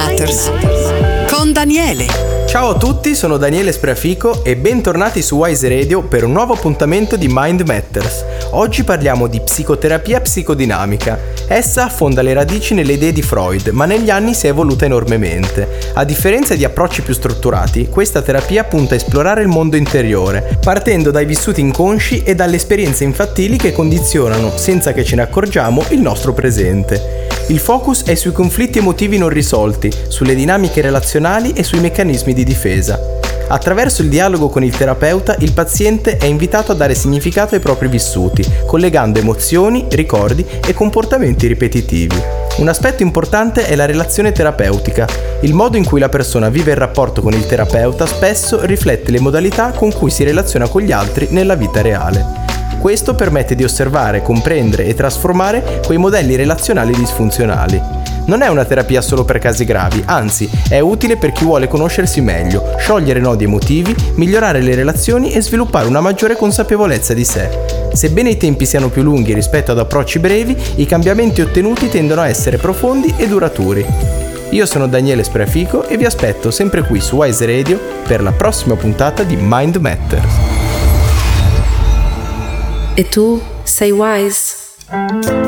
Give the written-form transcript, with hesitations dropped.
Matters con Daniele. Ciao a tutti, sono Daniele Spreafico e bentornati su Wise Radio per un nuovo appuntamento di Mind Matters. Oggi parliamo di psicoterapia psicodinamica. Essa affonda le radici nelle idee di Freud, ma negli anni si è evoluta enormemente. A differenza di approcci più strutturati, questa terapia punta a esplorare il mondo interiore, partendo dai vissuti inconsci e dalle esperienze infantili che condizionano, senza che ce ne accorgiamo, il nostro presente. Il focus è sui conflitti emotivi non risolti, sulle dinamiche relazionali e sui meccanismi di difesa. Attraverso il dialogo con il terapeuta, il paziente è invitato a dare significato ai propri vissuti, collegando emozioni, ricordi e comportamenti ripetitivi. Un aspetto importante è la relazione terapeutica. Il modo in cui la persona vive il rapporto con il terapeuta spesso riflette le modalità con cui si relaziona con gli altri nella vita reale. Questo permette di osservare, comprendere e trasformare quei modelli relazionali disfunzionali. Non è una terapia solo per casi gravi, anzi, è utile per chi vuole conoscersi meglio, sciogliere nodi emotivi, migliorare le relazioni e sviluppare una maggiore consapevolezza di sé. Sebbene i tempi siano più lunghi rispetto ad approcci brevi, i cambiamenti ottenuti tendono a essere profondi e duraturi. Io sono Daniele Spreafico e vi aspetto sempre qui su Wise Radio per la prossima puntata di Mind Matters. E tu sei wise?